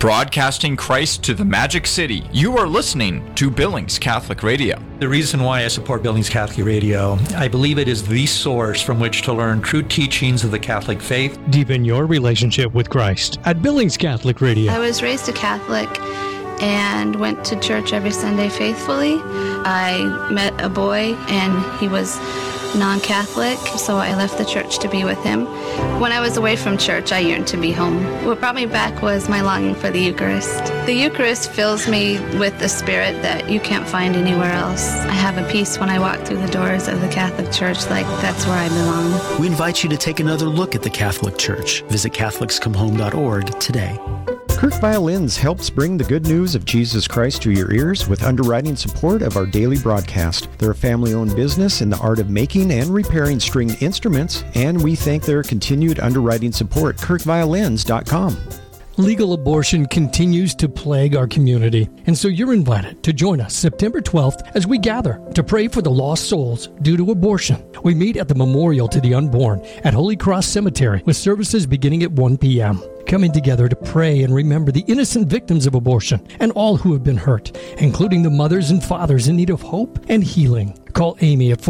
Broadcasting Christ to the Magic City, you are listening to Billings Catholic Radio. The reason why I support Billings Catholic Radio, I believe it is the source from which to learn true teachings of the Catholic faith. Deepen your relationship with Christ at Billings Catholic Radio. I was raised a Catholic and went to church every Sunday faithfully. I met a boy and he was non-Catholic, so I left the church to be with him. When I was away from church, I yearned to be home. What brought me back was my longing for the Eucharist. The Eucharist fills me with the spirit that you can't find anywhere else. I have a peace when I walk through the doors of the Catholic Church, like that's where I belong. We invite you to take another look at the Catholic Church. Visit CatholicsComeHome.org today. Kirk Violins helps bring the good news of Jesus Christ to your ears with underwriting support of our daily broadcast. They're a family-owned business in the art of making and repairing stringed instruments, and we thank their continued underwriting support. KirkViolins.com. Legal abortion continues to plague our community, and so you're invited to join us September 12th as we gather to pray for the lost souls due to abortion. We meet at the Memorial to the Unborn at Holy Cross Cemetery with services beginning at 1 p.m. Coming together to pray and remember the innocent victims of abortion and all who have been hurt, including the mothers and fathers in need of hope and healing. Call Amy at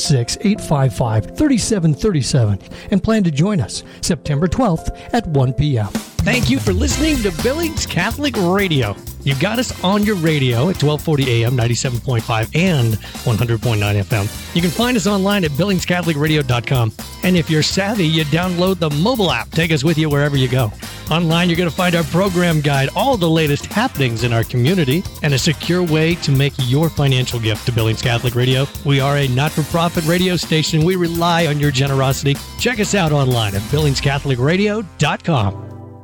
406-855-3737 and plan to join us September 12th at 1 p.m. Thank you for listening to Billings Catholic Radio. You got us on your radio at 1240 AM, 97.5 and 100.9 FM. You can find us online at BillingsCatholicRadio.com. And if you're savvy, you download the mobile app. Take us with you wherever you go. Online, you're going to find our program guide, all the latest happenings in our community, and a secure way to make your financial gift to Billings Catholic Radio. We are a not-for-profit radio station. We rely on your generosity. Check us out online at BillingsCatholicRadio.com.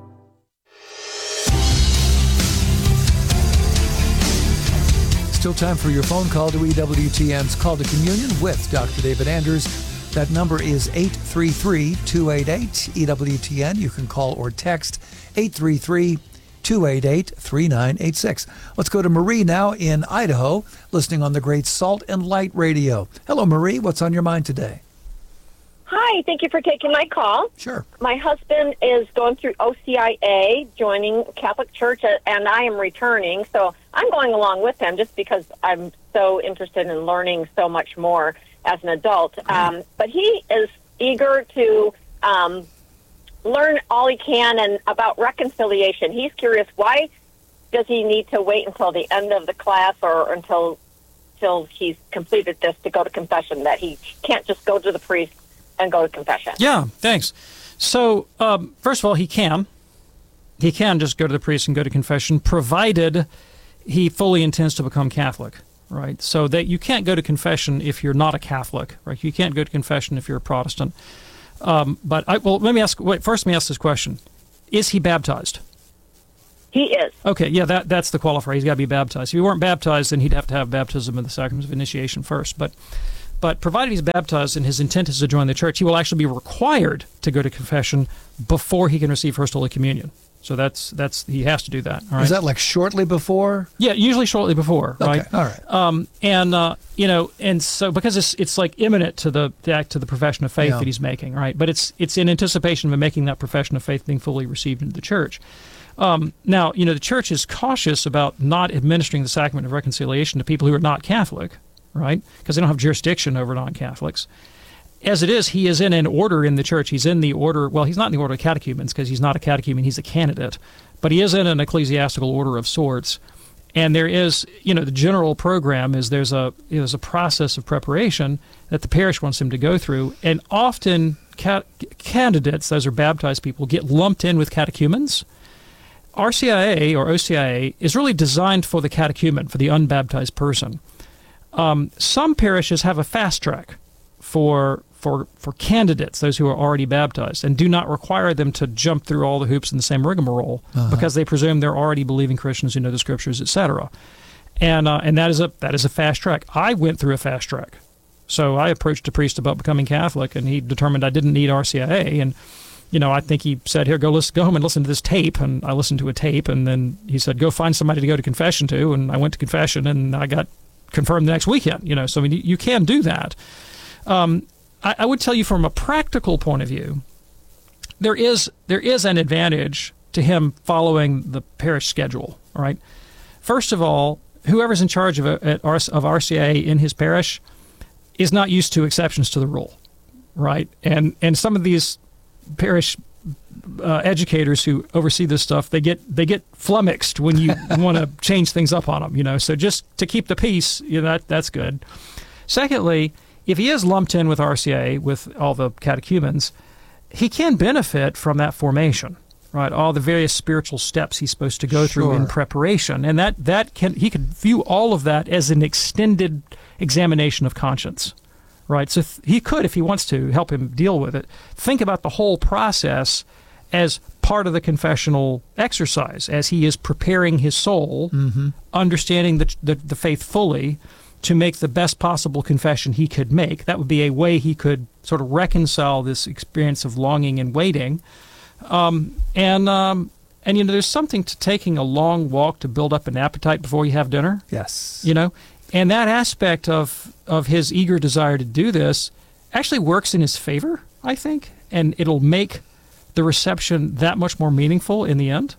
Still time for your phone call to EWTN's Call to Communion with Dr. David Anders. That number is 833-288-EWTN. You can call or text 833-288-3986. Let's go to Marie now in Idaho, listening on the great Salt and Light Radio. Hello, Marie. What's on your mind today? Hi, thank you for taking my call. Sure. My husband is going through OCIA, joining Catholic Church, and I am returning. So I'm going along with him just because I'm so interested in learning so much more as an adult. But he is eager to learn all he can and about reconciliation. He's curious, why does he need to wait until the end of the class or until he's completed this to go to confession, that he can't just go to the priest and go to confession? Yeah, thanks. So, first of all, he can just go to the priest and go to confession, provided he fully intends to become Catholic, right? So that you can't go to confession if you're not a Catholic, right? You can't go to confession if you're a Protestant. Let me ask this question. Is he baptized? He is. Okay, yeah, that's the qualifier. He's got to be baptized. If he weren't baptized, then he'd have to have baptism in the sacrament of initiation first. But provided he's baptized and his intent is to join the church, he will actually be required to go to confession before he can receive First Holy Communion. So that's he has to do that. All right? Is that like shortly before? Yeah, usually shortly before, right? Okay, all right. And so because it's like imminent to the act to the profession of faith that he's making, right? But it's in anticipation of making that profession of faith being fully received into the church. Now, the church is cautious about not administering the sacrament of reconciliation to people who are not Catholic, right? Because they don't have jurisdiction over non-Catholics. As it is, he is in an order in the church. He's in the order, well, he's not in the order of catechumens because he's not a catechumen, he's a candidate. But he is in an ecclesiastical order of sorts. And there is, the general program is there's a process of preparation that the parish wants him to go through. And often candidates, those are baptized people, get lumped in with catechumens. RCIA or OCIA is really designed for the catechumen, for the unbaptized person. Some parishes have a fast track for candidates, those who are already baptized, and do not require them to jump through all the hoops in the same rigmarole because they presume they're already believing Christians who know the Scriptures, etc. And that is a fast track. I went through a fast track, so I approached a priest about becoming Catholic, and he determined I didn't need RCIA, and I think he said, "Here, go home and listen to this tape," and I listened to a tape, and then he said, "Go find somebody to go to confession to," and I went to confession, and I got confirmed the next weekend. So I mean, you can do that. I would tell you from a practical point of view, there is an advantage to him following the parish schedule. All right. First of all, whoever's in charge of RCIA in his parish is not used to exceptions to the rule, right? And some of these parish educators who oversee this stuff, they get flummoxed when you want to change things up on them, So just to keep the peace, that's good. Secondly, if he is lumped in with RCIA with all the catechumens, he can benefit from that formation, right? All the various spiritual steps he's supposed to go through in preparation, and he could view all of that as an extended examination of conscience, right? So he could, if he wants to, help him deal with it. Think about the whole process as part of the confessional exercise, as he is preparing his soul, understanding the faith fully, to make the best possible confession he could make. That would be a way he could sort of reconcile this experience of longing and waiting. And there's something to taking a long walk to build up an appetite before you have dinner. Yes. And that aspect of his eager desire to do this actually works in his favor, I think, and it'll make the reception that much more meaningful in the end.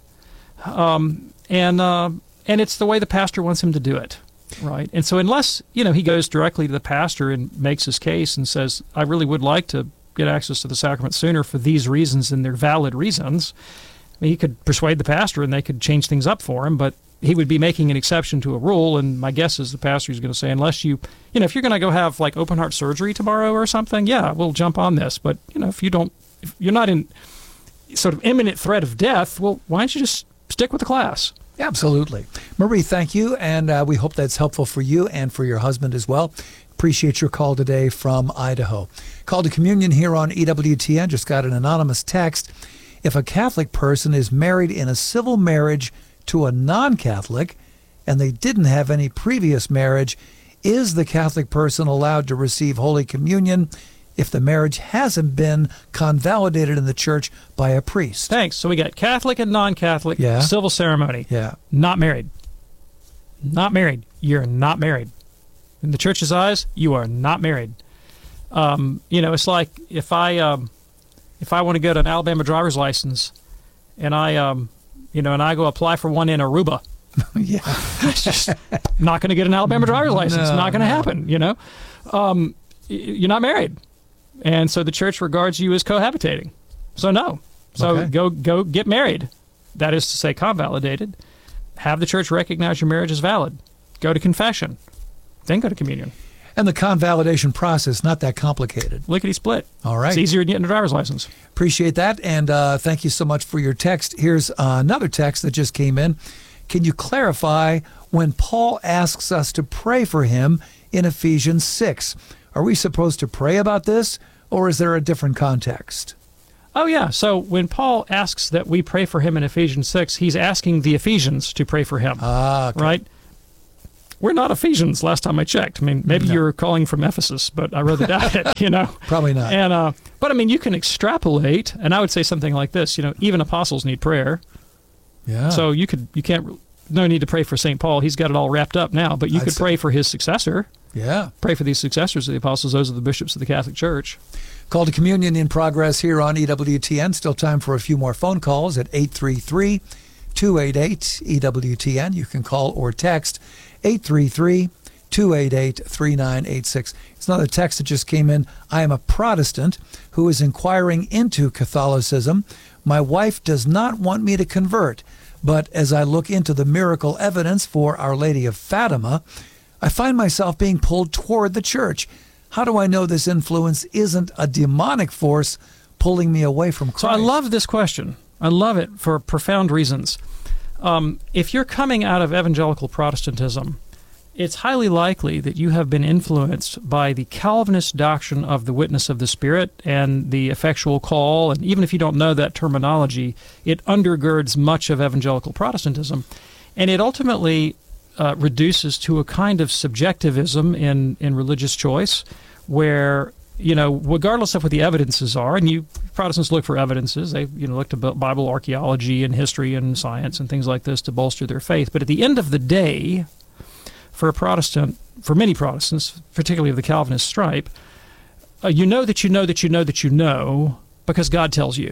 And it's the way the pastor wants him to do it, right? And so unless, he goes directly to the pastor and makes his case and says, I really would like to get access to the sacrament sooner for these reasons, and they're valid reasons, he could persuade the pastor and they could change things up for him, but he would be making an exception to a rule, and my guess is the pastor is going to say, unless if you're going to go have like open heart surgery tomorrow or something, yeah, we'll jump on this. But, if you're not in sort of imminent threat of death, well, why don't you just stick with the class? Absolutely. Marie, thank you, and we hope that's helpful for you and for your husband as well. Appreciate your call today from Idaho. Call to communion here on EWTN. Just got an anonymous text. If a Catholic person is married in a civil marriage to a non-Catholic and they didn't have any previous marriage, is the Catholic person allowed to receive Holy Communion if the marriage hasn't been convalidated in the church by a priest? Thanks. So we got Catholic and non-Catholic, civil ceremony. Yeah. Not married. Not married. You're not married. In the church's eyes, you are not married. It's like if I want to get an Alabama driver's license and I go apply for one in Aruba, it's just not going to get an Alabama driver's license. Not going to happen, You're not married. And so the church regards you as cohabitating. So no. So go get married. That is to say, convalidated. Have the church recognize your marriage as valid. Go to confession. Then go to communion. And the convalidation process, not that complicated. Lickety-split. All right. It's easier than getting a driver's license. Appreciate that, and thank you so much for your text. Here's another text that just came in. Can you clarify when Paul asks us to pray for him in Ephesians 6? Are we supposed to pray about this, or is there a different context? Oh, yeah. So when Paul asks that we pray for him in Ephesians 6, he's asking the Ephesians to pray for him. Right? We're not Ephesians, last time I checked. I mean, maybe you're calling from Ephesus, but I rather doubt it, Probably not. And but, you can extrapolate, and I would say something like this, even apostles need prayer. Yeah. So no need to pray for St. Paul. He's got it all wrapped up now, but you could pray for his successor. Yeah. Pray for these successors of the apostles. Those are the bishops of the Catholic Church. Call to communion in progress here on EWTN. Still time for a few more phone calls at 833-288-EWTN. You can call or text 833-288-3986. It's another text that just came in. I am a Protestant who is inquiring into Catholicism. My wife does not want me to convert, but as I look into the miracle evidence for Our Lady of Fatima, I find myself being pulled toward the church. How do I know this influence isn't a demonic force pulling me away from Christ? So I love this question. I love it for profound reasons. If you're coming out of evangelical Protestantism, it's highly likely that you have been influenced by the Calvinist doctrine of the witness of the Spirit and the effectual call, and even if you don't know that terminology, it undergirds much of evangelical Protestantism, and it ultimately reduces to a kind of subjectivism in religious choice, where regardless of what the evidences are, and Protestants look for evidences, they look to Bible archaeology and history and science and things like this to bolster their faith. But at the end of the day, for many Protestants, particularly of the Calvinist stripe, you know because God tells you.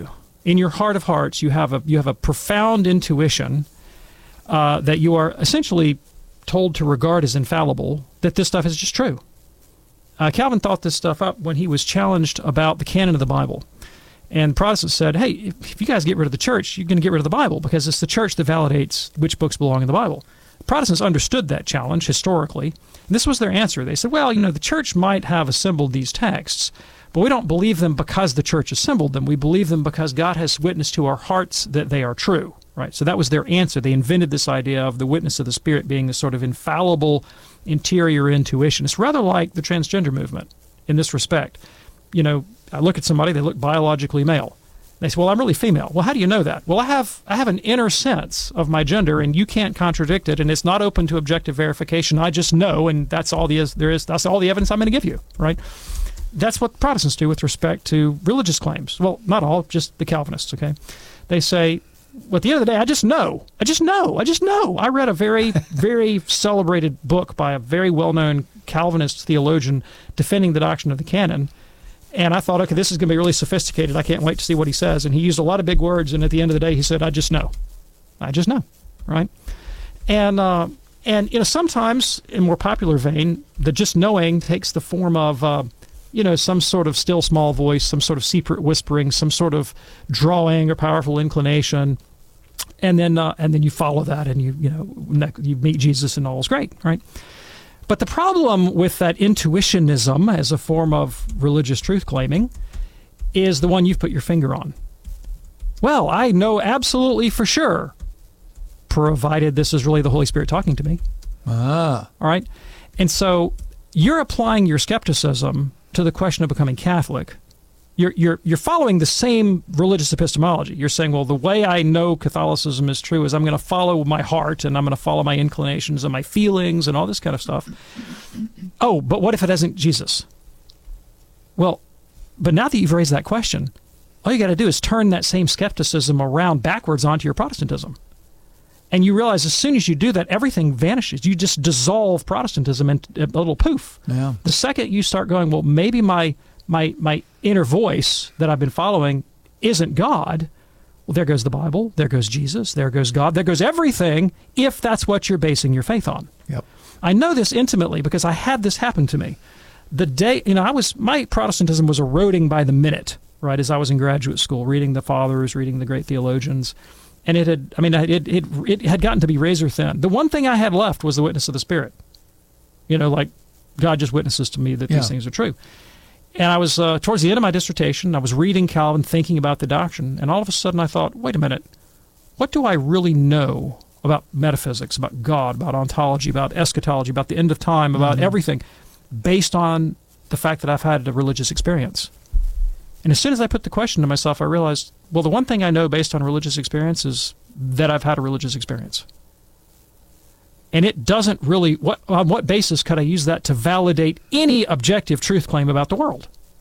in your heart of hearts, you have a profound intuition that you are essentially told to regard as infallible, that this stuff is just true. Calvin thought this stuff up when he was challenged about the canon of the Bible. And Protestants said, hey, if you guys get rid of the church, you're going to get rid of the Bible, because it's the church that validates which books belong in the Bible. Protestants understood that challenge historically. And this was their answer. They said, well, the church might have assembled these texts, but we don't believe them because the church assembled them. We believe them because God has witnessed to our hearts that they are true. Right? So that was their answer. They invented this idea of the witness of the Spirit being this sort of infallible interior intuition. It's rather like the transgender movement in this respect. I look at somebody, they look biologically male. They say, well, I'm really female. Well, how do you know that? Well, I have an inner sense of my gender, and you can't contradict it, and it's not open to objective verification. I just know, and that's all that's all the evidence I'm going to give you, right? That's what Protestants do with respect to religious claims. Well, not all, just the Calvinists, okay? They say, well, at the end of the day, I just know. I read a very, very celebrated book by a very well-known Calvinist theologian defending the doctrine of the canon. And I thought, okay, this is going to be really sophisticated. I can't wait to see what he says. And he used a lot of big words. And at the end of the day, he said, I just know, right? And sometimes in more popular vein, the just knowing takes the form of, some sort of still small voice, some sort of secret whispering, some sort of drawing or powerful inclination. And then you follow that, and you meet Jesus, and all is great, right? But the problem with that intuitionism as a form of religious truth claiming is the one you've put your finger on. Well, I know absolutely for sure, provided this is really the Holy Spirit talking to me. All right? And so you're applying your skepticism to the question of becoming Catholic. You're following the same religious epistemology. You're saying, well, the way I know Catholicism is true is I'm going to follow my heart, and I'm going to follow my inclinations and my feelings and all this kind of stuff. Oh, but what if it isn't Jesus? Well, but now that you've raised that question, all you got to do is turn that same skepticism around backwards onto your Protestantism. And you realize as soon as you do that, everything vanishes. You just dissolve Protestantism in a little poof. Yeah. The second you start going, well, maybe my inner voice that I've been following isn't God, well, there goes the Bible, there goes Jesus, there goes God, there goes everything, if that's what you're basing your faith on. Yep. I know this intimately because I had this happen to me. The day, my Protestantism was eroding by the minute, right, as I was in graduate school, reading the fathers, reading the great theologians, and it had gotten to be razor thin. The one thing I had left was the witness of the Spirit. Like God just witnesses to me that these things are true. And I was, towards the end of my dissertation, I was reading Calvin, thinking about the doctrine, and all of a sudden I thought, wait a minute, what do I really know about metaphysics, about God, about ontology, about eschatology, about the end of time, about everything, based on the fact that I've had a religious experience? And as soon as I put the question to myself, I realized, well, the one thing I know based on religious experience is that I've had a religious experience. And it doesn't really, on what basis could I use that to validate any objective truth claim about the world?